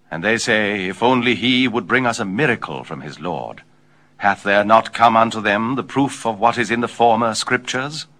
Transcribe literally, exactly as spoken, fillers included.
And they say, if only he would bring us a miracle from his Lord. Hath there not come unto them the proof of what is in the former scriptures?